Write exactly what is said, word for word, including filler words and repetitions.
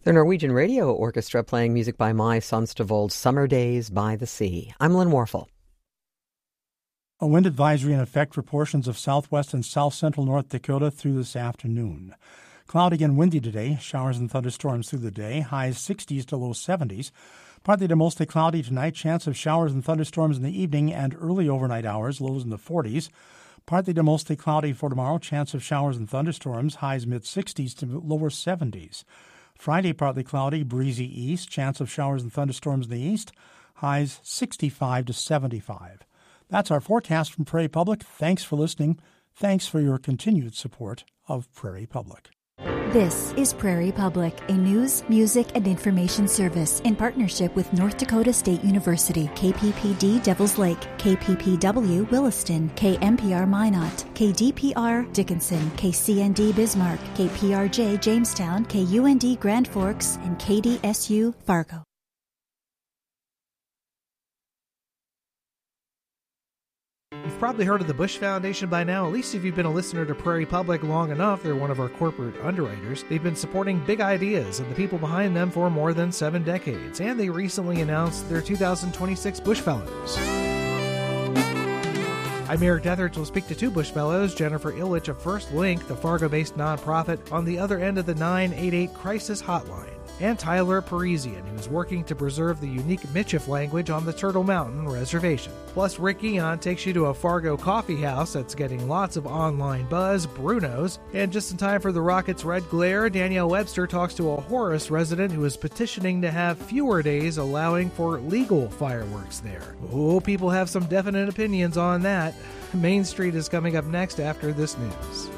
The Norwegian Radio Orchestra playing music by My Sonstavold, Summer Days by the Sea. I'm Lynn Warfel. A wind advisory in effect for portions of southwest and south-central North Dakota through this afternoon. Cloudy and windy today, showers and thunderstorms through the day, highs sixties to low seventies. Partly to mostly cloudy tonight, chance of showers and thunderstorms in the evening and early overnight hours, lows in the forties. Partly to mostly cloudy for tomorrow, chance of showers and thunderstorms, highs mid-sixties to lower seventies. Friday, partly cloudy, breezy east, chance of showers and thunderstorms in the east, highs sixty-five to seventy-five. That's our forecast from Prairie Public. Thanks for listening. Thanks for your continued support of Prairie Public. This is Prairie Public, a news, music, and information service in partnership with North Dakota State University, K P P D Devils Lake, K P P W Williston, K M P R Minot, K D P R Dickinson, K C N D Bismarck, K P R J Jamestown, K U N D Grand Forks, and K D S U Fargo. You've probably heard of the Bush Foundation by now, at least if you've been a listener to Prairie Public long enough. They're one of our corporate underwriters. They've been supporting big ideas and the people behind them for more than seven decades, and they recently announced their two thousand twenty-six Bush Fellows. I'm Eric Deatherage. We'll speak to two Bush Fellows, Jennifer Illich of First Link, the Fargo-based nonprofit, on the other end of the nine eight eight crisis hotline, and Tyler Parisian, who is working to preserve the unique Michif language on the Turtle Mountain Reservation. Plus, Rick Eon takes you to a Fargo coffee house that's getting lots of online buzz, Bruno's. And just in time for the Rockets' red glare, Danielle Webster talks to a Horace resident who is petitioning to have fewer days allowing for legal fireworks there. Oh, people have some definite opinions on that. Main Street is coming up next after this news.